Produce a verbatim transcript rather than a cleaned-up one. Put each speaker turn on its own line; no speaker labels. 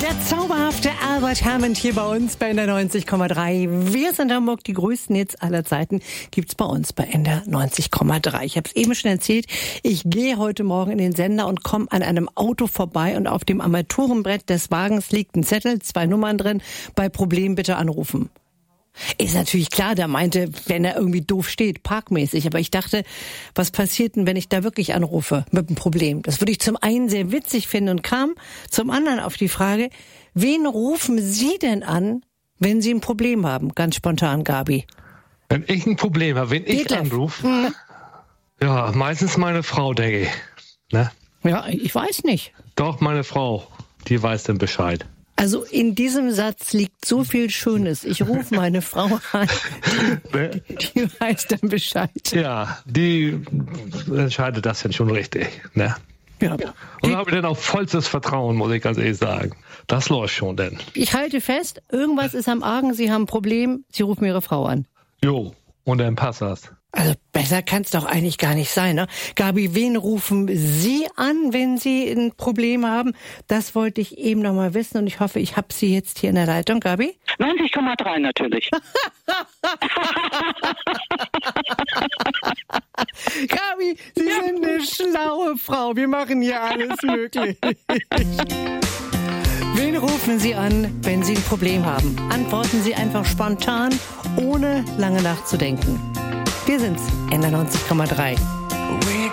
Der zauberhafte Albert Hammond hier bei uns bei N D R neunzig Komma drei. Wir sind Hamburg, die größten Hits aller Zeiten gibt's bei uns bei N D R neunzig Komma drei. Ich habe es eben schon erzählt, ich gehe heute Morgen in den Sender und komme an einem Auto vorbei und auf dem Armaturenbrett des Wagens liegt ein Zettel, zwei Nummern drin, bei Problem bitte anrufen. Ist natürlich klar, der meinte, wenn er irgendwie doof steht, parkmäßig. Aber ich dachte, was passiert denn, wenn ich da wirklich anrufe mit einem Problem? Das würde ich zum einen sehr witzig finden und kam zum anderen auf die Frage, wen rufen Sie denn an, wenn Sie ein Problem haben? Ganz spontan, Gabi.
Wenn ich ein Problem habe, wenn ich
Detlef.
anrufe,
Hm.
ja, meistens meine Frau, denke ich. Ne?
Ja, ich weiß nicht.
Doch, meine Frau, die weiß dann Bescheid.
Also in diesem Satz liegt so viel Schönes. Ich rufe meine Frau an,
Ne?
die weiß dann Bescheid.
Ja, die entscheidet das dann schon richtig. Ne?
Ja.
Und da habe ich dann auch vollstes Vertrauen, muss ich ganz ehrlich sagen. Das läuft schon denn.
Ich halte fest, irgendwas ist am Argen, Sie haben ein Problem, Sie rufen Ihre Frau an.
Jo, und dann passt das.
Also besser kann es doch eigentlich gar nicht sein, ne? Gabi, wen rufen Sie an, wenn Sie ein Problem haben? Das wollte ich eben noch mal wissen und ich hoffe, ich habe Sie jetzt hier in der Leitung. Gabi?
neunzig Komma drei natürlich.
Gabi, Sie sind eine schlaue Frau. Wir machen hier alles möglich. Wen rufen Sie an, wenn Sie ein Problem haben? Antworten Sie einfach spontan, ohne lange nachzudenken. Wir sind's, N D R neunzig Komma drei.
We